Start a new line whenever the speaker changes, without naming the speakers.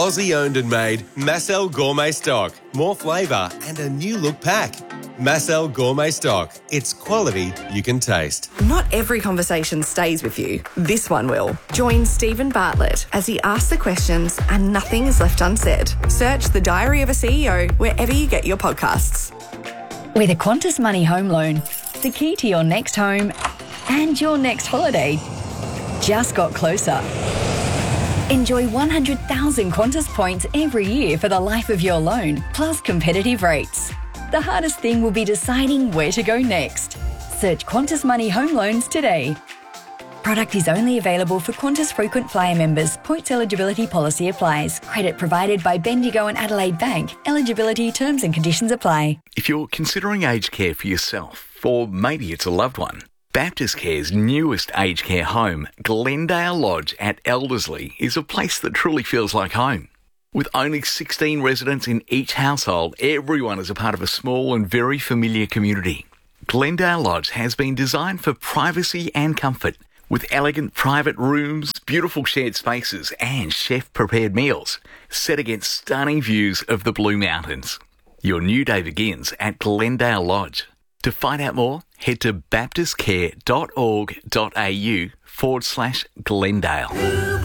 Aussie owned and made Massel Gourmet Stock. More flavour and a new look pack. Massel Gourmet Stock. It's quality you can taste.
Not every conversation stays with you. This one will. Join Stephen Bartlett as he asks the questions and nothing is left unsaid. Search The Diary of a CEO wherever you get your podcasts.
With a Qantas Money home loan, the key to your next home and your next holiday just got closer. Enjoy 100,000 Qantas points every year for the life of your loan, plus competitive rates. The hardest thing will be deciding where to go next. Search Qantas Money Home Loans today. Product is only available for Qantas frequent flyer members. Points eligibility policy applies. Credit provided by Bendigo and Adelaide Bank. Eligibility terms and conditions apply.
If you're considering aged care for yourself, or maybe it's a loved one, Baptist Care's newest aged care home, Glendale Lodge at Elderslie, is a place that truly feels like home. With only 16 residents in each household, everyone is a part of a small and very familiar community. Glendale Lodge has been designed for privacy and comfort, with elegant private rooms, beautiful shared spaces and chef-prepared meals, set against stunning views of the Blue Mountains. Your new day begins at Glendale Lodge. To find out more, head to baptistcare.org.au/Glendale.